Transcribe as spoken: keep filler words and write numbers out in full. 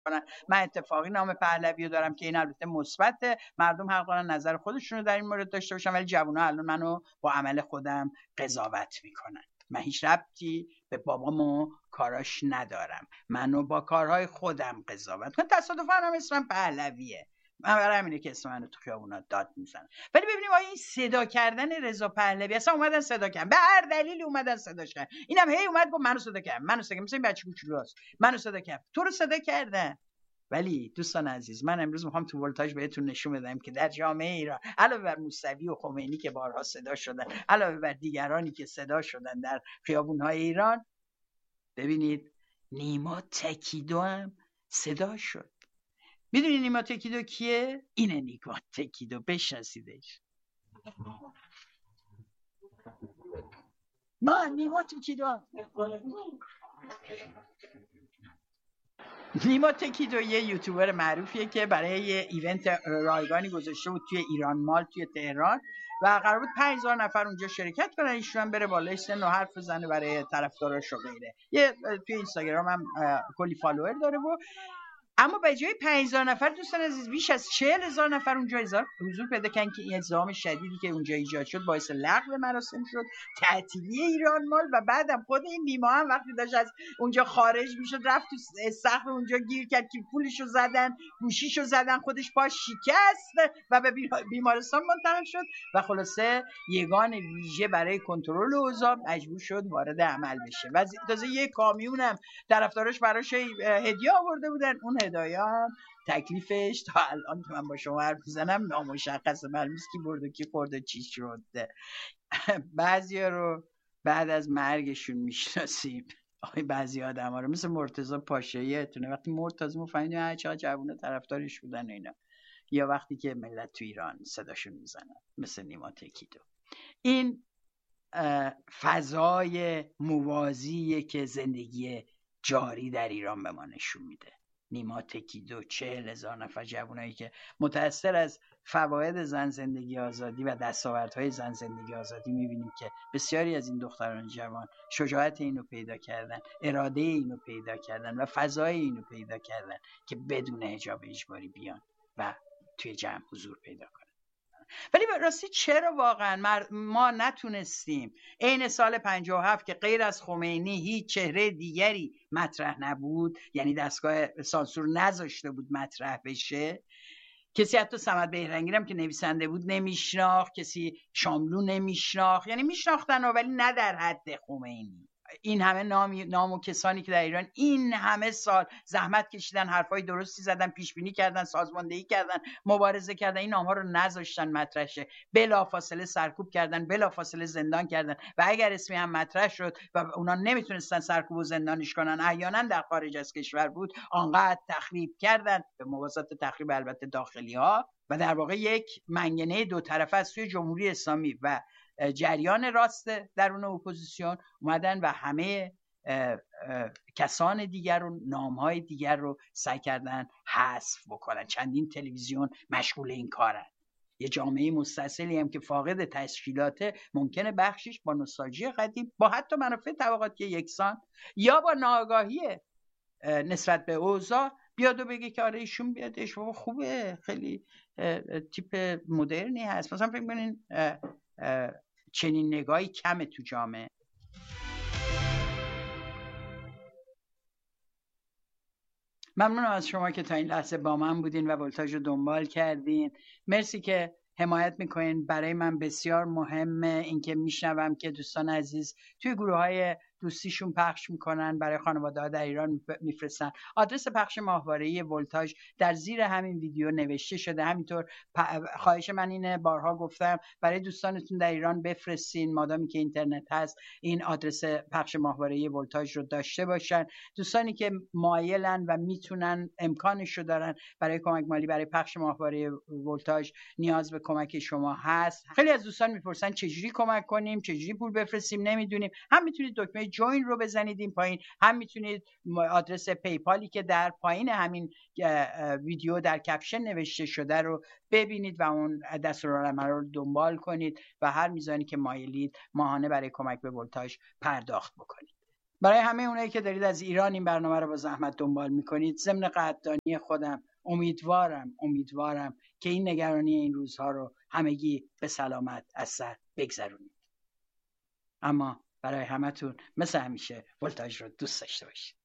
کنن. من اتفاقی نام پهلوی رو دارم که این البته مثبته، مردم حق دارن نظر خودشون رو در این مورد داشته باشن، ولی جوونا الان منو با عمل خودم قضاوت میکنن. من هیچ ربطی به بابام و کاراش ندارم، منو با کارهای خودم قضاوت کن. تصادفاً هم اسمم پهلویه، من برای همینه که اسم منو تو خیابونا داد میزنن. ولی ببینیم آیا این صدا کردن رضا پهلوی، اصلا اومدن صدا کردن به هر دلیلی اومدن صداش کردن، اینم هی اومد گفت منو صدا کردن، منو صدا کردن، مثلا این بچه کوچولوست، منو صدا کردن، تو رو صدا کردن. ولی دوستان عزیز، من امروز میخوام تو ولتاژ بهتون نشون بدم که در جامعه ایران علاوه بر موسوی و خمینی که بارها صدا شدن، علاوه بر دیگرانی که صدا شدن در خیابون‌های ایران، ببینید نیما تکیدو هم صدا شد. میدونی نیما تکیدو کیه؟ اینه نیما تکیدو، بشناسیدش. ما نیما تکیدو نیما تکیدو یه یوتیوبر معروفیه که برای یه ایونت رایگانی گذاشته بود توی ایران مال توی تهران و قرار بود پنج هزار نفر اونجا شرکت کنن، ایشون بره بالای سن و حرف بزنه برای طرفداراش و غیره. یه توی اینستاگرام هم کلی فالوور داره و اما به جای پنج هزار نفر دوستان عزیز بیش از چهل هزار نفر اونجا حضور پیدا کردن که این ازدحام شدیدی که اونجا ایجاد شد باعث لغو مراسم شد، تعطیلی ایران مال. و بعدم خود این نیما هم وقتی داشت از اونجا خارج میشد رفت تو سقف اونجا گیر کرد که پولشو زدن، گوشیشو زدن، خودش پاش شکست و به بیمارستان منتقل شد و خلاصه یگان ویژه برای کنترل اوضاع مجبور شد وارد عمل بشه. و تازه یه کامیونم طرفداراش براش هدیه آورده بودن، اون هدایه هم تکلیفش تا الان که من با شما حرف میزنم نامشخصه، معلوم نیست کی برد و کی خورد و چی شد. بعضیا رو بعد از مرگشون میشناسیم، بعضی آدم ها رو مثل مرتضی پاشایی تونه وقتی مرد تازه مفهمیدیم هر چقدر جوونه طرفدارش بودن اینا، یا وقتی که ملت تو ایران صداشون میزنن مثل نیما تکیدو. این فضای موازیه که زندگی جاری در ایران به ما نشون میده. نیما تکیدو، چهل هزار نفر جوانایی که متأثر از فواید زن زندگی آزادی و دستاوردهای زن زندگی آزادی میبینیم که بسیاری از این دختران جوان شجاعت اینو پیدا کردن، اراده اینو پیدا کردن و فضای اینو پیدا کردن که بدون حجاب اجباری بیان و توی جمع حضور پیدا کنن. ولی به راستی چرا واقعا ما نتونستیم عین سال پنجاه و هفت که غیر از خمینی هیچ چهره دیگری مطرح نبود، یعنی دستگاه سانسور نذاشته بود مطرح بشه، کسی حتی صمد بهرنگی هم که نویسنده بود نمیشناخت، کسی شاملو نمیشناخت، یعنی میشناختن ولی نه در حد خمینی. این همه نام نام و کسانی که در ایران این همه سال زحمت کشیدن، حرفای درستی زدن، پیش بینی کردن، سازماندهی کردن، مبارزه کردن، این نام‌ها رو نذاشتن مطرح شه، بلافاصله سرکوب کردن، بلافاصله زندان کردن و اگر اسمی هم مطرح شد و اونا نمیتونستن سرکوب و زندانش کنن، احیانا در خارج از کشور بود، آنقدر تخریب کردن، به موازات تخریب البته داخلی‌ها، و در واقع یک منگنه دو طرفه از سوی جمهوری اسلامی و جریان راست درون اپوزیسیون اومدن و همه اه اه کسان دیگر و نامهای دیگر رو سعی کردن حذف بکنن. چندین تلویزیون مشغول این کارن. یه جامعه مستاصلی هم که فاقد تشکیلات، ممکنه بخشش با نوستالژی قدیم، با حتی منافع طبقاتی یکسان یا با ناآگاهی نسبت به اوضاع بیاد و بگه که آره ایشون بیادش خوبه، خیلی تیپ مدرنی هست. مثلا فکر کنین چنین نگاهی کمه تو جامعه. ممنونم از شما که تا این لحظه با من بودین و ولتاژ رو دنبال کردین. مرسی که حمایت میکنین. برای من بسیار مهمه اینکه میشنوم که دوستان عزیز توی گروه های دوستیشون پخش میکنن، برای خانواده ها در ایران میفرستن. آدرس پخش ماهواره‌ای ولتاژ در زیر همین ویدیو نوشته شده. همینطور خواهش من اینه، بارها گفتم، برای دوستانتون در ایران بفرستین مادامی که اینترنت هست، این آدرس پخش ماهواره‌ای ولتاژ رو داشته باشن. دوستانی که مایلن و میتونن، امکانش رو دارن، برای کمک مالی برای پخش ماهواره ولتاژ نیاز به کمک شما هست. خیلی از دوستان میپرسن چجوری کمک کنیم، چجوری پول بفرستیم، نمیدونیم. هم میتونید دکمه جوین رو بزنید این پایین، هم میتونید آدرس پیپالی که در پایین همین ویدیو در کپشن نوشته شده رو ببینید و اون دستورالعمل رو دنبال کنید و هر میزانی که مایلید ماهانه برای کمک به ولتاژ پرداخت بکنید. برای همه اونایی که دارید از ایران این برنامه رو با زحمت دنبال میکنید، ضمن قدردانی خودم امیدوارم امیدوارم که این نگرانی این روزها رو همگی به سلامت از سر بگذرونید. اما برای همتون مثل همیشه ولتاژ رو دوست داشته باشید.